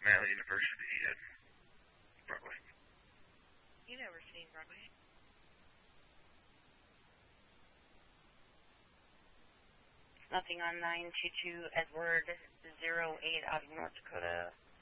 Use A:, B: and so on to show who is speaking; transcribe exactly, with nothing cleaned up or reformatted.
A: Maryland University at Broadway.
B: You never seen Broadway?
C: Nothing on nine two two Edward zero eight out of North Dakota.